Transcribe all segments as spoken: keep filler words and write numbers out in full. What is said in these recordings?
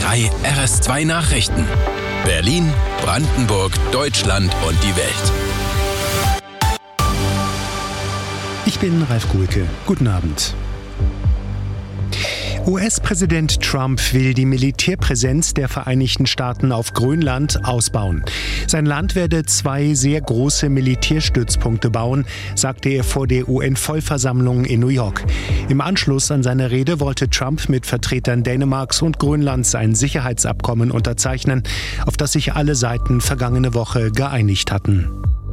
drei R S zwei Nachrichten. Berlin, Brandenburg, Deutschland und die Welt. Ich bin Ralf Kuhlke. Guten Abend. U S-Präsident Trump will die Militärpräsenz der Vereinigten Staaten auf Grönland ausbauen. Sein Land werde zwei sehr große Militärstützpunkte bauen, sagte er vor der U N-Vollversammlung in New York. Im Anschluss an seine Rede wollte Trump mit Vertretern Dänemarks und Grönlands ein Sicherheitsabkommen unterzeichnen, auf das sich alle Seiten vergangene Woche geeinigt hatten.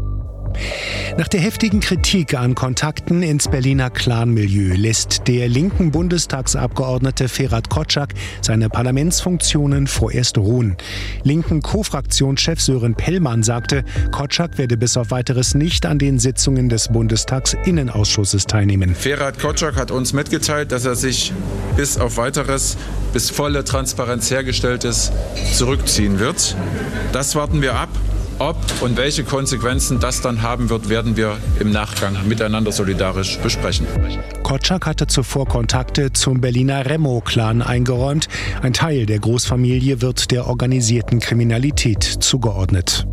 Nach der heftigen Kritik an Kontakten ins Berliner Clanmilieu lässt der linken Bundestagsabgeordnete Ferhat Kotschak seine Parlamentsfunktionen vorerst ruhen. Linken Co-Fraktionschef Sören Pellmann sagte, Kotschak werde bis auf Weiteres nicht an den Sitzungen des Bundestagsinnenausschusses teilnehmen. Ferhat Kotschak hat uns mitgeteilt, dass er sich bis auf Weiteres, bis volle Transparenz hergestellt ist, zurückziehen wird. Das warten wir ab. Ob und welche Konsequenzen das dann haben wird, werden wir im Nachgang miteinander solidarisch besprechen. Kotschak hatte zuvor Kontakte zum Berliner Remo-Clan eingeräumt. Ein Teil der Großfamilie wird der organisierten Kriminalität zugeordnet.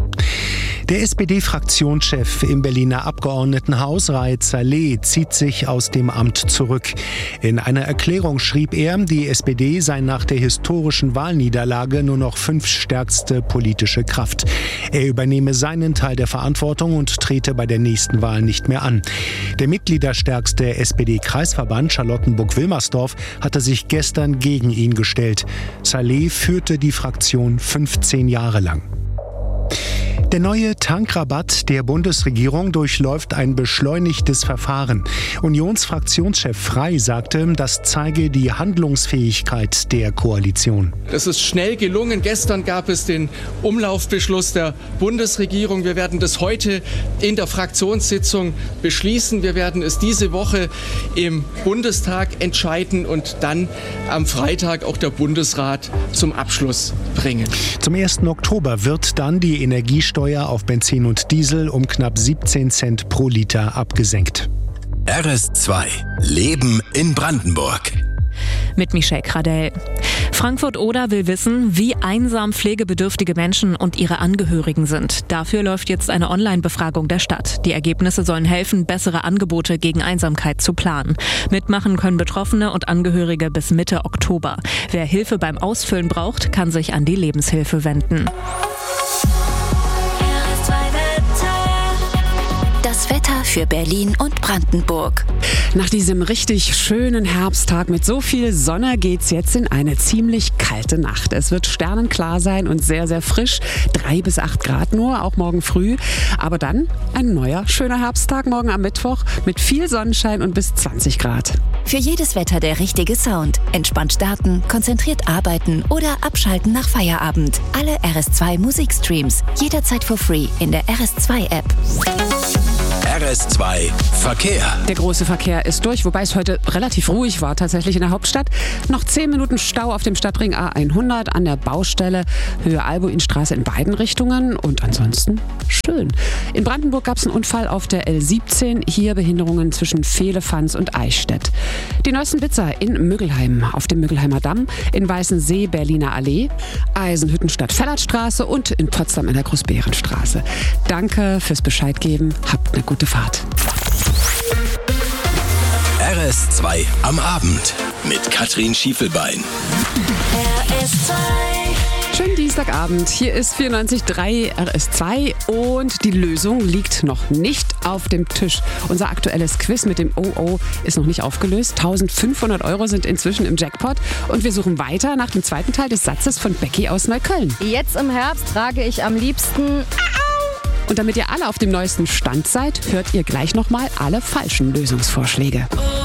Der S P D-Fraktionschef im Berliner Abgeordnetenhaus, Raed Saleh, zieht sich aus dem Amt zurück. In einer Erklärung schrieb er, die S P D sei nach der historischen Wahlniederlage nur noch fünftstärkste politische Kraft. Er übernehme seinen Teil der Verantwortung und trete bei der nächsten Wahl nicht mehr an. Der mitgliederstärkste S P D-Kreisverband Charlottenburg-Wilmersdorf hatte sich gestern gegen ihn gestellt. Saleh führte die Fraktion fünfzehn Jahre lang. Der neue Tankrabatt der Bundesregierung durchläuft ein beschleunigtes Verfahren. Unionsfraktionschef Frey sagte, das zeige die Handlungsfähigkeit der Koalition. Es ist schnell gelungen. Gestern gab es den Umlaufbeschluss der Bundesregierung. Wir werden das heute in der Fraktionssitzung beschließen. Wir werden es diese Woche im Bundestag entscheiden und dann am Freitag auch der Bundesrat zum Abschluss bringen. Zum ersten Oktober wird dann die Energiesteuer auf Benzin und Diesel um knapp siebzehn Cent pro Liter abgesenkt. R S zwei. Leben in Brandenburg. Mit Michelle Kradell. Frankfurt-Oder will wissen, wie einsam pflegebedürftige Menschen und ihre Angehörigen sind. Dafür läuft jetzt eine Online-Befragung der Stadt. Die Ergebnisse sollen helfen, bessere Angebote gegen Einsamkeit zu planen. Mitmachen können Betroffene und Angehörige bis Mitte Oktober. Wer Hilfe beim Ausfüllen braucht, kann sich an die Lebenshilfe wenden. Das Wetter für Berlin und Brandenburg. Nach diesem richtig schönen Herbsttag mit so viel Sonne geht's jetzt in eine ziemlich kalte Nacht. Es wird sternenklar sein und sehr, sehr frisch. Drei bis acht Grad nur, auch morgen früh. Aber dann ein neuer, schöner Herbsttag morgen am Mittwoch mit viel Sonnenschein und bis zwanzig Grad. Für jedes Wetter der richtige Sound. Entspannt starten, konzentriert arbeiten oder abschalten nach Feierabend. Alle R S zwei Musikstreams. Jederzeit for free in der R S zwei App. R S zwei Verkehr. Der große Verkehr ist durch, wobei es heute relativ ruhig war tatsächlich in der Hauptstadt. Noch zehn Minuten Stau auf dem Stadtring A hundert an der Baustelle Höhe Albuinstraße in beiden Richtungen und ansonsten schön. In Brandenburg gab es einen Unfall auf der L siebzehn, hier Behinderungen zwischen Vehlefanz und Eichstätt. Die neuesten Blitzer in Müggelheim, auf dem Müggelheimer Damm, in Weißensee Berliner Allee, Eisenhüttenstadt-Fellertstraße und in Potsdam in der Großbärenstraße. Danke fürs Bescheid geben, habt eine gute Fahrt. R S zwei am Abend mit Katrin Schiefelbein. R S zwei. Schönen Dienstagabend, hier ist vierundneunzig Komma drei R S zwei und die Lösung liegt noch nicht auf dem Tisch. Unser aktuelles Quiz mit dem O O ist noch nicht aufgelöst. eintausendfünfhundert Euro sind inzwischen im Jackpot und wir suchen weiter nach dem zweiten Teil des Satzes von Becky aus Neukölln. Jetzt im Herbst trage ich am liebsten... Und damit ihr alle auf dem neuesten Stand seid, hört ihr gleich nochmal alle falschen Lösungsvorschläge.